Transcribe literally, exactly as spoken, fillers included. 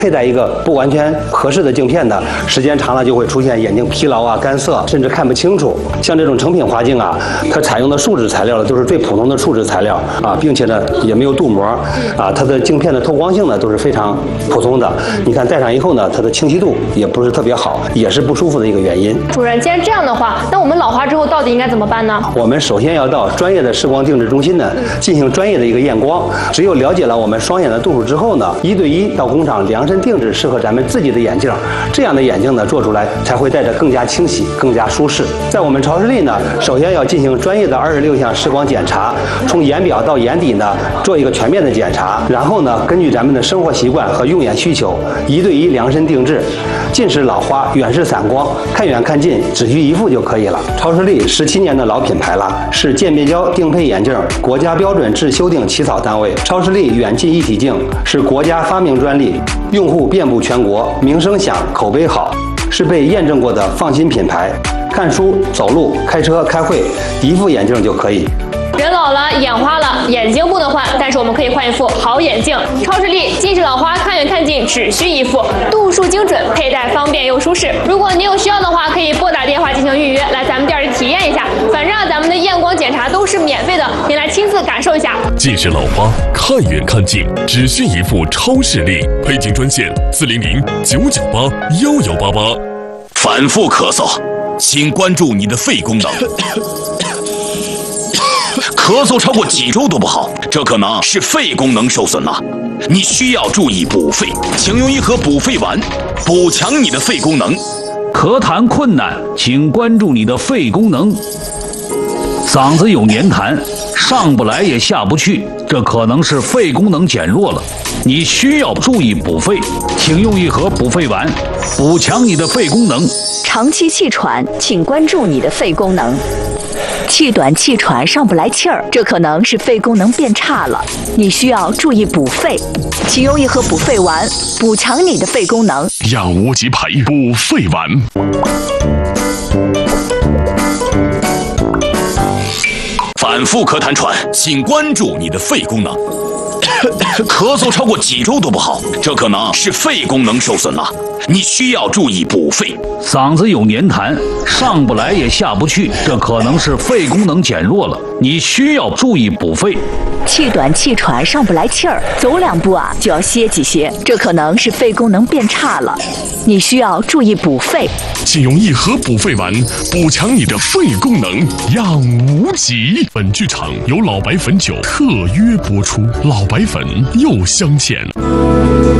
佩戴一个不完全合适的镜片呢，时间长了就会出现眼睛疲劳啊、干涩，甚至看不清楚。像这种成品滑镜啊，它采用的树脂材料呢都是最普通的树脂材料啊，并且呢也没有镀膜啊，它的镜片的透光性呢都是非常普通的。你看戴上以后呢，它的清晰度也不是特别好，也是不舒服的一个原因。 主任，既然这样的话，那我们老花之后到底应该怎么办呢？ 我们首先要到专业的视光定制中心呢进行专业的一个验光。只有了解了我们双眼的度数之后呢，一对一到工厂量身定制适合咱们自己的眼镜，这样的眼镜呢做出来才会戴着更加清晰、更加舒适。在我们超视力呢，首先要进行专业的二十六项视光检查，从眼表到眼底呢做一个全面的检查，然后呢根据咱们的生活习惯和用眼需求，一对一量身定制。近视老花，远视散光，看远看近只需一副就可以了。超视力十七年的老品牌了，是鉴别胶定配眼镜国家标准制修订起草单位。超视力远近一体镜是国家发明专利，用户遍布全国，名声响，口碑好，是被验证过的放心品牌。看书、走路、开车、开会，一副眼镜就可以。 人老了，眼花了，眼睛不能换，但是我们可以换一副好眼镜。超视力近视老花，看远看近只需一副，度数精准，佩戴方便又舒适。如果你有需要的话，可以拨打电话进行预约，来咱们店里体验一下。反正咱们的验光检查都是免费的，您来亲自感受一下。 近视老花，看远看近只需一副超视力，配镜专线四零零九九八幺幺八八。 反复咳嗽，请关注你的肺功能。咳嗽超过几周都不好，这可能是肺功能受损了，你需要注意补肺，请用一盒补肺丸，补强你的肺功能。 咳痰困难，请关注你的肺功能。嗓子有黏痰，上不来也下不去，这可能是肺功能减弱了，你需要注意补肺，请用一盒补肺丸，补强你的肺功能。 长期气喘，请关注你的肺功能。气短气喘上不来气儿，这可能是肺功能变差了，你需要注意补肺，请用一盒补肺丸，补强你的肺功能。 养无极牌补肺丸。 反复咳痰喘，请关注你的肺功能。咳嗽超过几周都不好，这可能是肺功能受损了，你需要注意补肺。 嗓子有黏痰，上不来也下不去，这可能是肺功能减弱了，你需要注意补肺。 气短气喘上不来气儿，走两步啊就要歇几歇，这可能是肺功能变差了，你需要注意补肺。 请用一盒补肺丸，补强你的肺功能，养无极。本剧场由老白汾酒特约播出，老白汾又相见。